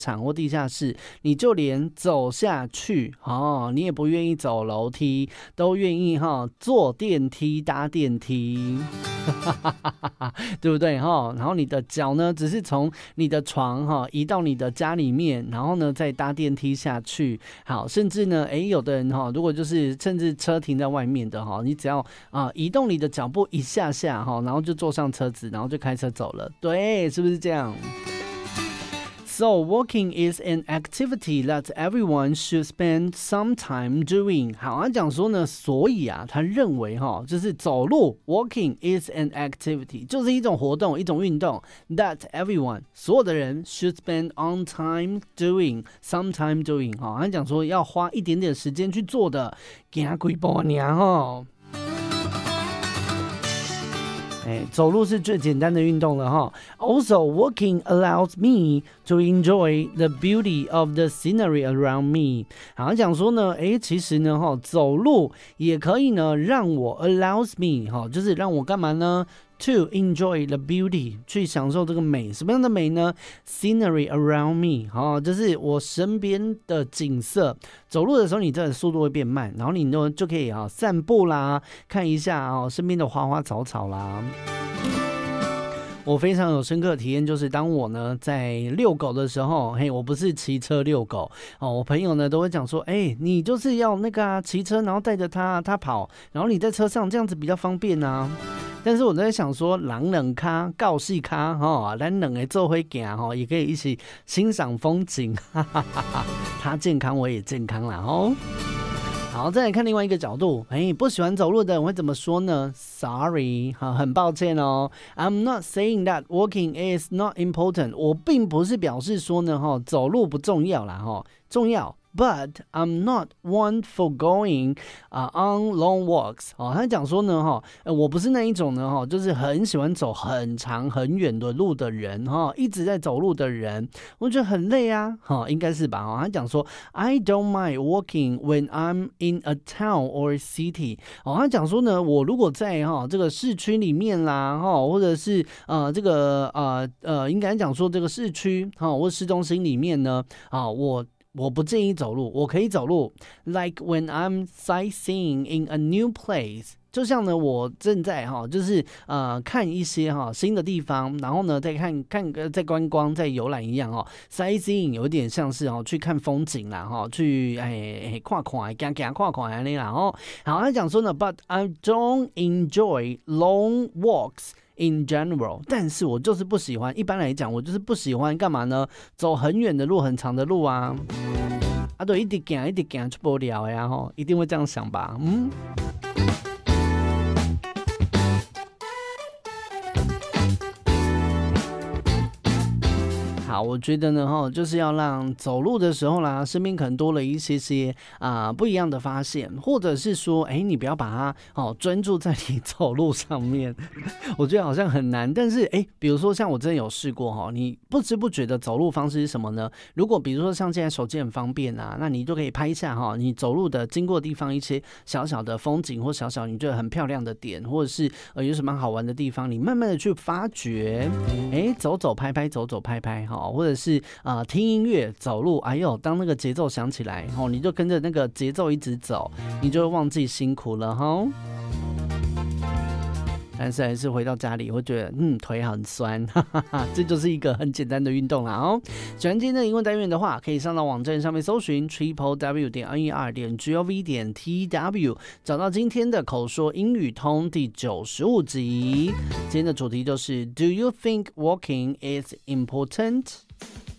场或地下室，你就连走下去你也不愿意走楼梯，都愿意坐电梯搭电梯对不对然后你的脚呢只是从你的床移到你的家里面，然后呢再搭电梯下去。好，甚至呢有的人如果就是甚至车停在外面的你只要移动你的脚步一下下然后就坐上车子，然后就开车走了。对，是不是这样？So walking is an activity that everyone should spend some time doing. 好，他讲说呢，所以他认为就是走路 walking is an activity 就是一种活动，一种运动 that everyone 所有的人 should spend on time doing, some time doing. 他讲说要花一点点时间去做的，行几步而已走路是最简单的运动了Also, walking allows me to enjoy the beauty of the scenery around me. 好像讲说呢，其实呢，走路也可以呢，让我 allows me 就是让我干嘛呢？To enjoy the beauty 去享受这个美。什么样的美呢？ Scenery around me 就是我身边的景色。走路的时候你的速度会变慢，然后你就可以散步啦，看一下身边的花花草草啦。我非常有深刻的体验，就是当我呢在遛狗的时候，我不是骑车遛狗我朋友呢都会讲说，你就是要那个骑车，然后带着它跑，然后你在车上这样子比较方便啊。但是我在想说，人两脚教四脚咱两个做伙行也可以一起欣赏风景他健康我也健康啦好，再来看另外一个角度，不喜欢走路的人会怎么说呢？ Sorry 很抱歉I'm not saying that walking is not important. 我并不是表示说呢走路不重要啦重要，But I'm not one for going on long walks. 他讲说呢我不是那一种呢就是很喜欢走很长很远的路的人一直在走路的人，我觉得很累啊应该是吧他讲说 I don't mind walking when I'm in a town or city. 他讲说呢，我如果在这个市区里面啦或者是这个应该讲说这个市区或市中心里面呢我不建议走路，我可以走路 Like when I'm sightseeing in a new place. 就像呢我正在就是看一些新的地方，然后呢再看在观光在游览一样sightseeing 有点像是去看风景啦去看看走看看那啦好，他讲说呢 But I don't enjoy long walks.In general， 但是我就是不喜欢，一般来讲我就是不喜欢干嘛呢？走很远的路很长的路啊对，一直走就无聊呀一定会这样想吧好，我觉得呢就是要让走路的时候啦，身边可能多了一些不一样的发现，或者是说你不要把它专注在你走路上面我觉得好像很难，但是比如说像我真的有试过你不知不觉的走路方式是什么呢？如果比如说像现在手机很方便那你就可以拍一下你走路的经过的地方一些小小的风景，或小小你觉得很漂亮的点，或者是有什么好玩的地方，你慢慢的去发掘走走拍拍走走拍拍或者是听音乐走路，当那个节奏响起来你就跟着那个节奏一直走，你就会忘记辛苦了但是还是回到家里会觉得腿很酸这就是一个很简单的运动啦喜欢今天的英文单元的话，可以上到网站上面搜寻 www.ner.gov.tw 找到今天的口说英语通第95集。今天的主题就是 Do you think walking is important?